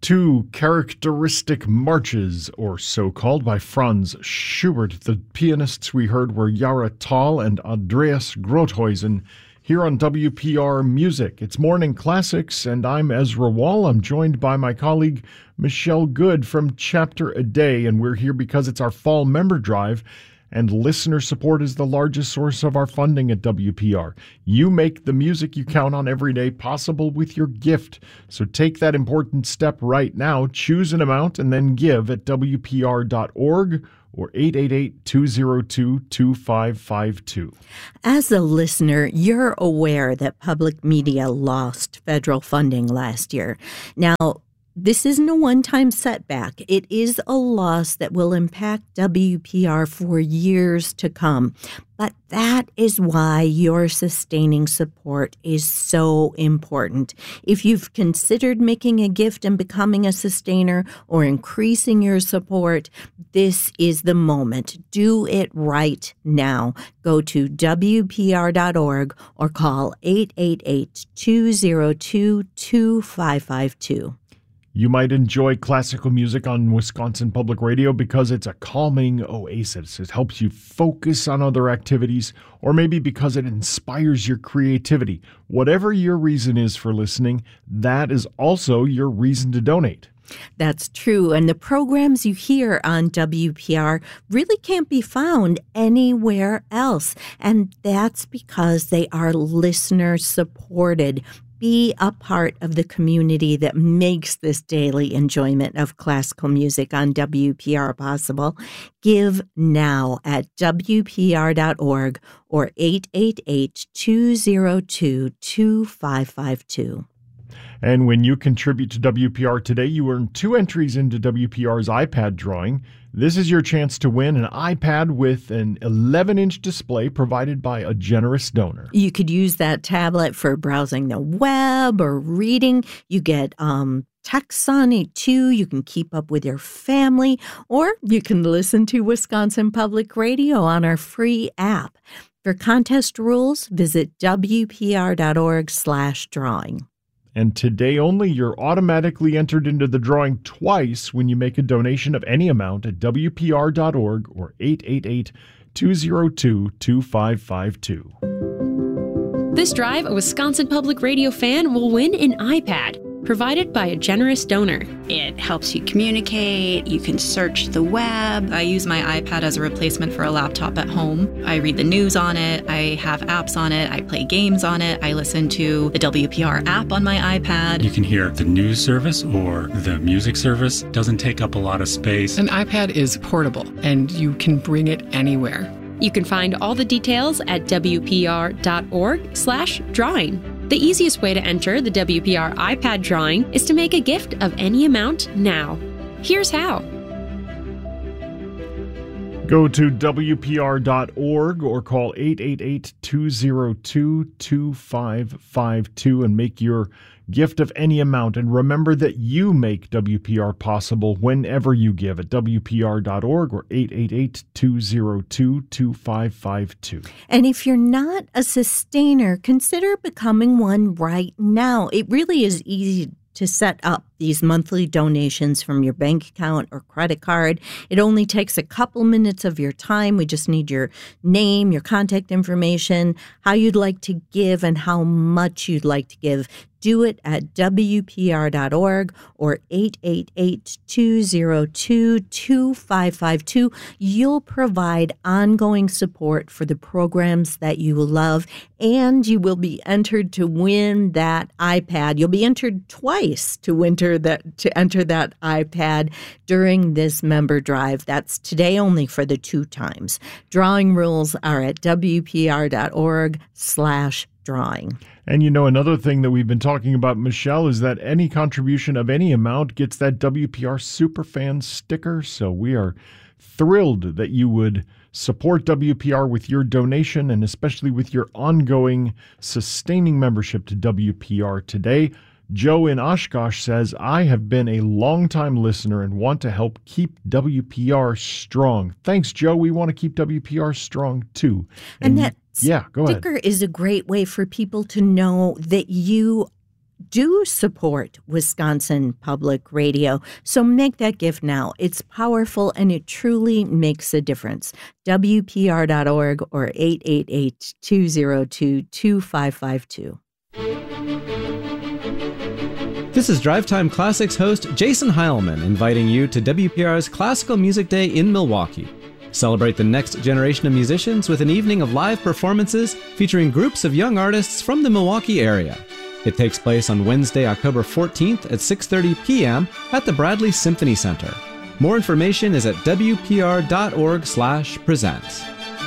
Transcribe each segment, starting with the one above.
Two characteristic marches, or so called, by Franz Schubert. The pianists we heard were Jara Thal and Andreas Grothuizen here on WPR Music. It's Morning Classics, and I'm Ezra Wall. I'm joined by my colleague Michelle Good from Chapter a Day, and we're here because it's our fall member drive, and listener support is the largest source of our funding at WPR. You make the music you count on every day possible with your gift. So take that important step right now. Choose an amount and then give at WPR.org or 888-202-2552. As a listener, you're aware that public media lost federal funding last year. Now, this isn't a one-time setback. It is a loss that will impact WPR for years to come. But that is why your sustaining support is so important. If you've considered making a gift and becoming a sustainer or increasing your support, this is the moment. Do it right now. Go to WPR.org or call 888-202-2552. You might enjoy classical music on Wisconsin Public Radio because it's a calming oasis. It helps you focus on other activities, or maybe because it inspires your creativity. Whatever your reason is for listening, that is also your reason to donate. That's true. And the programs you hear on WPR really can't be found anywhere else. And that's because they are listener supported. Be a part of the community that makes this daily enjoyment of classical music on WPR possible. Give now at WPR.org or 888-202-2552. And when you contribute to WPR today, you earn 2 entries into WPR's iPad drawing. This is your chance to win an iPad with an 11-inch display provided by a generous donor. You could use that tablet for browsing the web or reading. You get texts on it too. You can keep up with your family, or you can listen to Wisconsin Public Radio on our free app. For contest rules, visit WPR.org/drawing. And today only, you're automatically entered into the drawing twice when you make a donation of any amount at WPR.org or 888-202-2552. This drive, a Wisconsin Public Radio fan will win an iPad, provided by a generous donor. It helps you communicate, you can search the web. I use my iPad as a replacement for a laptop at home. I read the news on it, I have apps on it, I play games on it, I listen to the WPR app on my iPad. You can hear the news service or the music service. Doesn't take up a lot of space. An iPad is portable, and you can bring it anywhere. You can find all the details at WPR.org/drawing. The easiest way to enter the WPR iPad drawing is to make a gift of any amount now. Here's how. Go to WPR.org or call 888-202-2552 and make your gift of any amount. And remember that you make WPR possible whenever you give at WPR.org or 888-202-2552. And if you're not a sustainer, consider becoming one right now. It really is easy to set up these monthly donations from your bank account or credit card. It only takes a couple minutes of your time. We just need your name, your contact information, how you'd like to give, and how much you'd like to give. Do it at WPR.org or 888-202-2552. You'll provide ongoing support for the programs that you love, and you will be entered to win that iPad. You'll be entered twice to enter that iPad during this member drive. That's today only for the 2 times. Drawing rules are at WPR.org/drawing. And you know, another thing that we've been talking about, Michelle, is that any contribution of any amount gets that WPR Superfan sticker. So we are thrilled that you would support WPR with your donation and especially with your ongoing sustaining membership to WPR today. Joe in Oshkosh says, I have been a longtime listener and want to help keep WPR strong. Thanks, Joe. We want to keep WPR strong, too. And that go ahead. sticker is a great way for people to know that you do support Wisconsin Public Radio. So make that gift now. It's powerful and it truly makes a difference. WPR.org or 888-202-2552. This is Drive Time Classics host Jason Heilman inviting you to WPR's Classical Music Day in Milwaukee. Celebrate the next generation of musicians with an evening of live performances featuring groups of young artists from the Milwaukee area. It takes place on Wednesday, October 14th at 6:30 p.m. at the Bradley Symphony Center. More information is at wpr.org/presents.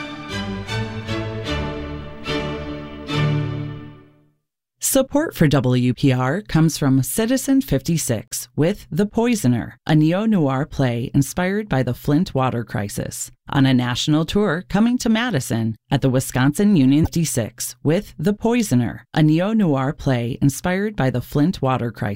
Support for WPR comes from Citizen 56 with The Poisoner, a neo-noir play inspired by the Flint water crisis. On a national tour coming to Madison at the Wisconsin Union 56 with The Poisoner, a neo-noir play inspired by the Flint water crisis.